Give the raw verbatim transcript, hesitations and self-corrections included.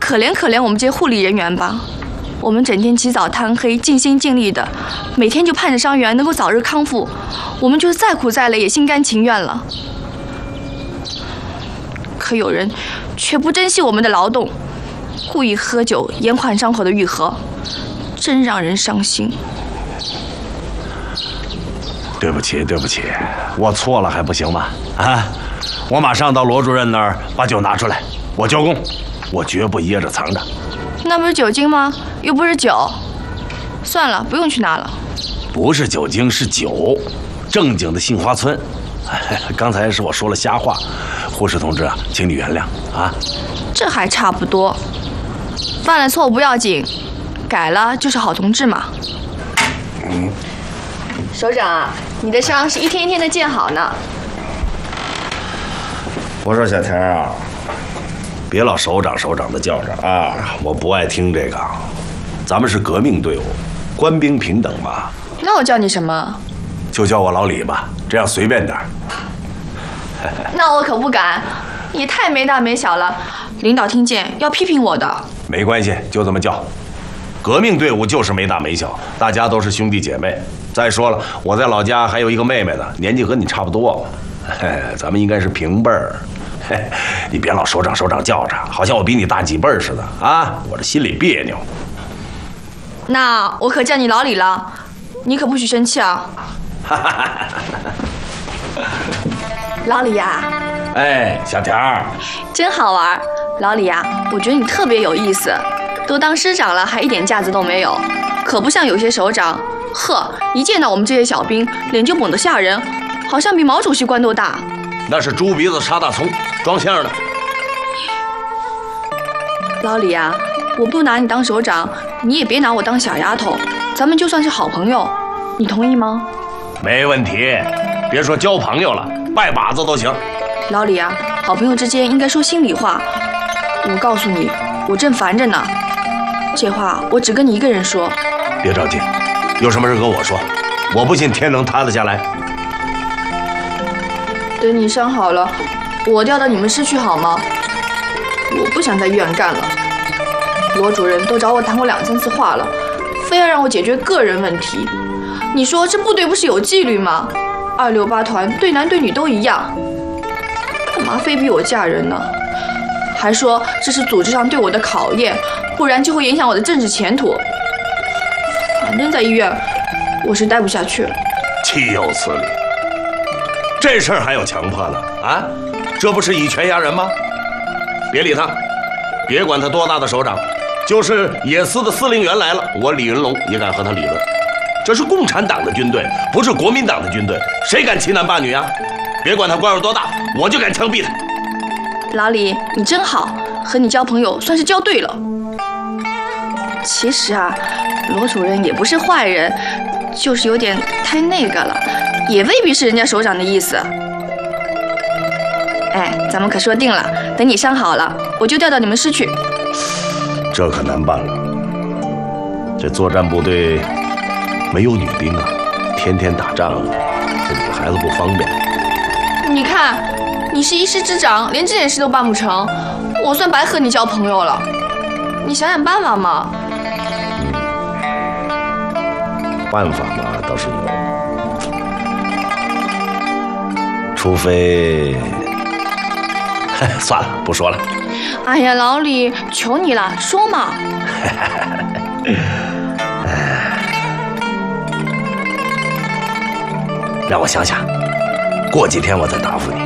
可怜可怜我们这些护理人员吧。我们整天起早贪黑，尽心尽力的，每天就盼着伤员能够早日康复。我们就是再苦再累也心甘情愿了。可有人却不珍惜我们的劳动，故意喝酒延缓伤口的愈合，真让人伤心。 对不起，对不起，我错了还不行吗？啊，我马上到罗主任那儿把酒拿出来，我交工，我绝不掖着藏着。 那不是酒精吗？又不是酒。算了，不用去拿了。 不是酒精，是酒，正经的杏花村。刚才是我说了瞎话，护士同志啊，请你原谅啊。 这还差不多，犯了错误不要紧，改了就是好同志嘛。 嗯。 首长啊，你的伤是一天一天的见好呢。 我说小田啊，别老首长首长的叫着啊，我不爱听这个。咱们是革命队伍，官兵平等嘛。 那我叫你什么？ 就叫我老李吧，这样随便点。 那我可不敢，你太没大没小了，领导听见要批评我的。 没关系，就这么叫。革命队伍就是没大没小，大家都是兄弟姐妹。再说了，我在老家还有一个妹妹呢，年纪和你差不多，咱们应该是平辈儿。你别老首长首长叫着，好像我比你大几辈儿似的啊，我这心里别扭。 那我可叫你老李了，你可不许生气啊。老李呀、啊， 哎，小田儿， 真好玩。老李呀、啊，我觉得你特别有意思，都当师长了还一点架子都没有，可不像有些首长，呵，一见到我们这些小兵，脸就猛得吓人，好像比毛主席官都大。 那是猪鼻子插大葱，装相的。 老李呀、啊，我不拿你当首长，你也别拿我当小丫头，咱们就算是好朋友，你同意吗？ 没问题，别说交朋友了，拜把子都行。 老李啊，好朋友之间应该说心里话。我告诉你，我正烦着呢，这话我只跟你一个人说。 别着急，有什么事跟我说，我不信天能塌得下来。 等你伤好了，我调到你们市去好吗？我不想在医院干了。罗主任都找我谈过两三次话了，非要让我解决个人问题。你说这部队不是有纪律吗？二六八团对男对女都一样，干嘛非逼我嫁人呢？还说这是组织上对我的考验，不然就会影响我的政治前途。反正在医院，我是待不下去了。 岂有此理！这事儿还有强迫的啊？这不是以权压人吗？别理他，别管他多大的首长，就是野司的司令员来了，我李云龙也敢和他理论。这是共产党的军队，不是国民党的军队，谁敢欺男霸女啊？别管他官有多大，我就敢枪毙他。 老李，你真好，和你交朋友算是交对了。其实啊，罗主任也不是坏人，就是有点太那个了，也未必是人家首长的意思。哎，咱们可说定了，等你伤好了，我就调到你们师去。 这可难办了，这作战部队没有女兵啊，天天打仗，这女孩子不方便。 你看，你是一师之长，连这件事都办不成，我算白和你交朋友了。你想想办法嘛。 办法嘛，倒是有，除非，算了，不说了。 哎呀，老李，求你了，说嘛。 让我想想，过几天我再答复你。